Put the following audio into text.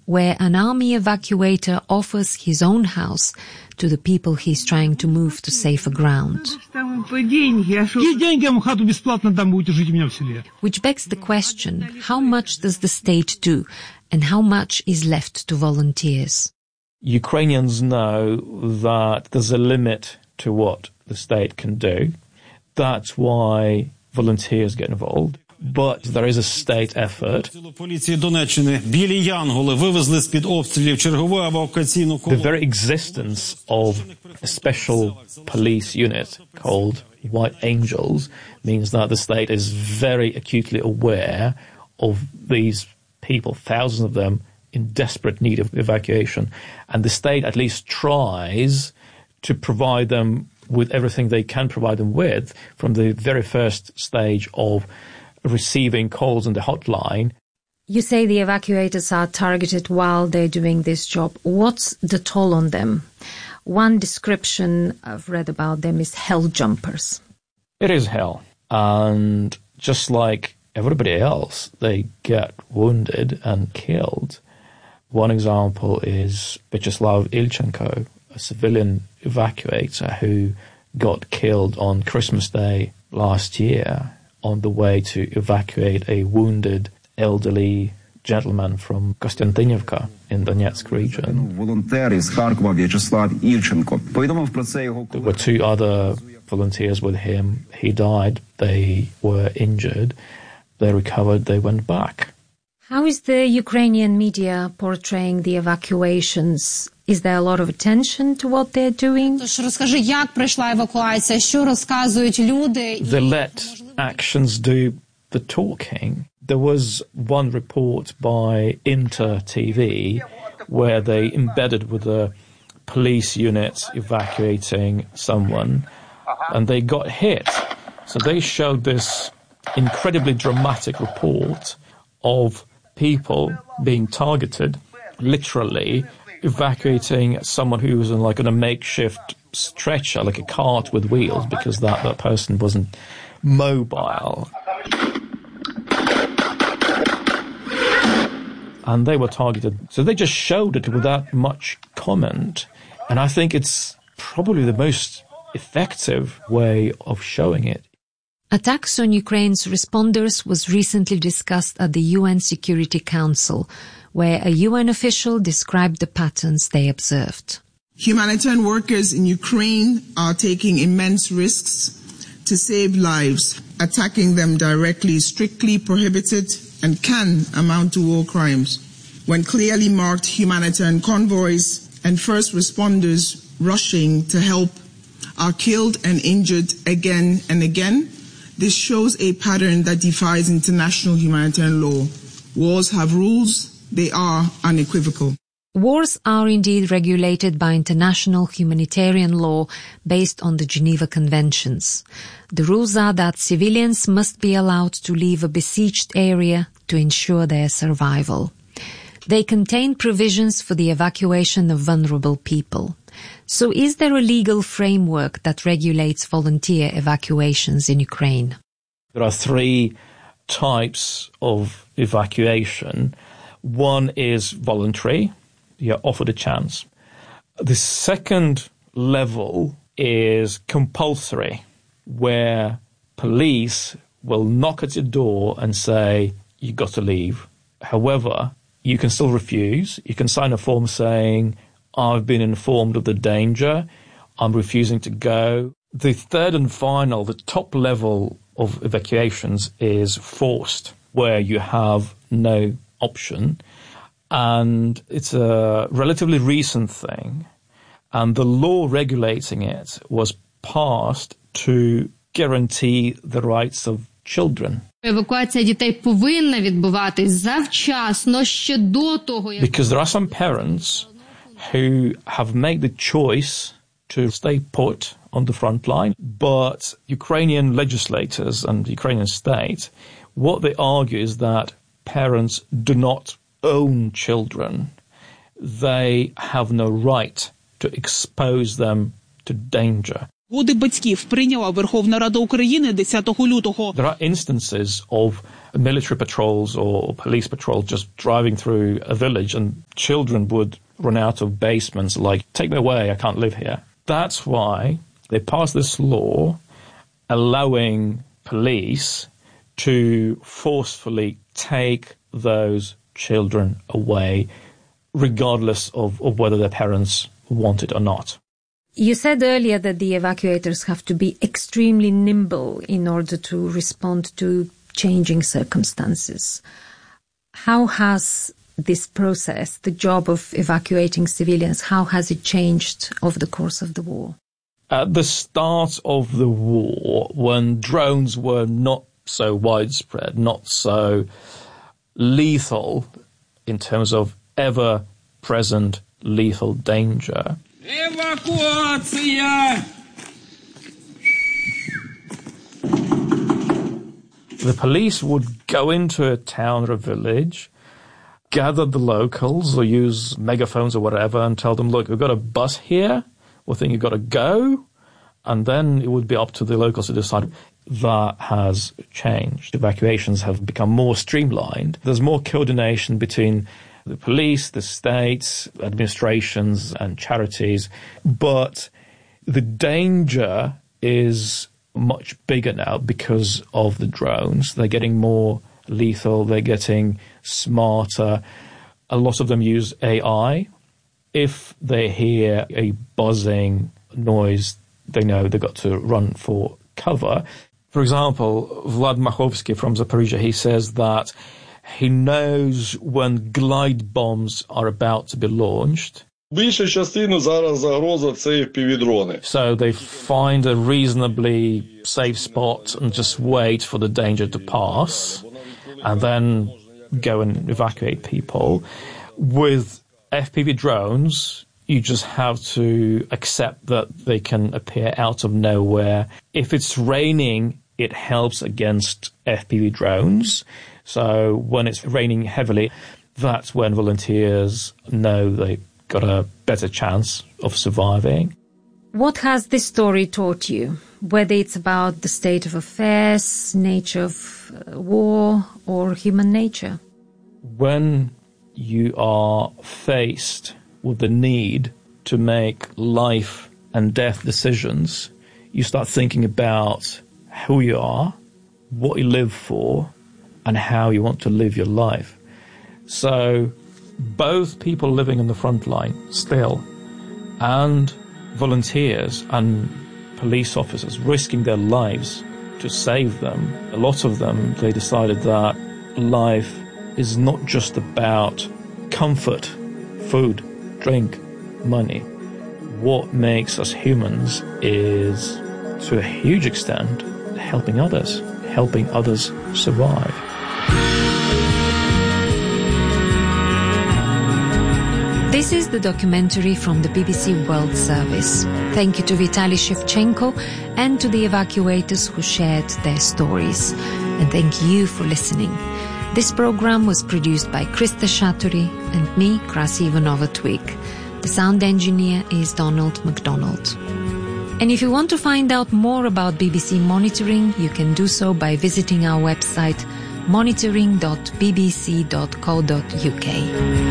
where an army evacuator offers his own house to the people he's trying to move to safer ground. Which begs the question, how much does the state do and how much is left to volunteers? Ukrainians know that there's a limit to what the state can do. That's why volunteers get involved. But there is a state effort. The very existence of a special police unit called White Angels means that the state is very acutely aware of these people, thousands of them, in desperate need of evacuation. And the state at least tries to provide them with everything they can provide them with from the very first stage of receiving calls on the hotline. You say the evacuators are targeted while they're doing this job. What's the toll on them? One description I've read about them is hell jumpers. It is hell. And just like everybody else, they get wounded and killed. One example is Vyacheslav Ilchenko, a civilian evacuator who got killed on Christmas Day last year on the way to evacuate a wounded elderly gentleman from Kostiantynivka in Donetsk region. There were two other volunteers with him. He died. They were injured. They recovered. They went back. How is the Ukrainian media portraying the evacuations? Is there a lot of attention to what they're doing? They let actions do the talking. There was one report by Inter TV where they embedded with the police units evacuating someone and they got hit. So they showed this incredibly dramatic report of people being targeted, literally evacuating someone who was on a makeshift stretcher, like a cart with wheels, because that person wasn't mobile. And they were targeted. So they just showed it without much comment. And I think it's probably the most effective way of showing it. Attacks on Ukraine's responders was recently discussed at the UN Security Council, where a UN official described the patterns they observed. Humanitarian workers in Ukraine are taking immense risks to save lives. Attacking them directly is strictly prohibited and can amount to war crimes. When clearly marked humanitarian convoys and first responders rushing to help are killed and injured again and again, this shows a pattern that defies international humanitarian law. Wars have rules. They are unequivocal. Wars are indeed regulated by international humanitarian law based on the Geneva Conventions. The rules are that civilians must be allowed to leave a besieged area to ensure their survival. They contain provisions for the evacuation of vulnerable people. So is there a legal framework that regulates volunteer evacuations in Ukraine? There are three types of evacuation. One is voluntary. You're offered a chance. The second level is compulsory, where police will knock at your door and say, you've got to leave. However, you can still refuse. You can sign a form saying, I've been informed of the danger. I'm refusing to go. The third and final, the top level of evacuations is forced, where you have no option. And it's a relatively recent thing. And the law regulating it was passed to guarantee the rights of children. Евакуація дітей повинна відбуватись завчасно, ще до того, як... Because there are some parents who have made the choice to stay put on the front line, but Ukrainian legislators and the Ukrainian state, what they argue is that parents do not own children. They have no right to expose them to danger. Згоди батьків прийняла Верховна Рада України 10 лютого. There are instances of military patrols or police patrols just driving through a village and children would run out of basements like, take me away, I can't live here. That's why they passed this law allowing police to forcefully take those children away regardless of whether their parents want it or not. You said earlier that the evacuators have to be extremely nimble in order to respond to changing circumstances. How has this process, the job of evacuating civilians, how has it changed over the course of the war? At the start of the war, when drones were not so widespread, not so lethal in terms of ever-present lethal danger, the police would go into a town or a village, gather the locals or use megaphones or whatever and tell them, look, we've got a bus here, we think you've got to go, and then it would be up to the locals to decide. That has changed. Evacuations have become more streamlined. There's more coordination between the police, the states, administrations and charities, but the danger is much bigger now because of the drones. They're getting more lethal, they're getting smarter. A lot of them use AI. If they hear a buzzing noise, they know they've got to run for cover. For example, Vlad Machovsky from Zaporizhia, he says that he knows when glide bombs are about to be launched. Більша частина зараз загроза це FPV-дрони. So they find a reasonably safe spot and just wait for the danger to pass and then go and evacuate people. With FPV drones, you just have to accept that they can appear out of nowhere. If it's raining, it helps against FPV drones. So when it's raining heavily, that's when volunteers know they've got a better chance of surviving. What has this story taught you? Whether it's about the state of affairs, nature of war, or human nature? When you are faced with the need to make life and death decisions, you start thinking about who you are, what you live for, and how you want to live your life. So both people living in the front line still and volunteers and police officers risking their lives to save them, a lot of them, they decided that life is not just about comfort, food, drink, money. What makes us humans is, to a huge extent, helping others survive. This is the documentary from the BBC World Service. Thank you to Vitaly Shevchenko and to the evacuators who shared their stories. And thank you for listening. This program was produced by Krista Shaturi and me, Krasi Ivanova-Twig. The sound engineer is Donald MacDonald. And if you want to find out more about BBC Monitoring, you can do so by visiting our website monitoring.bbc.co.uk.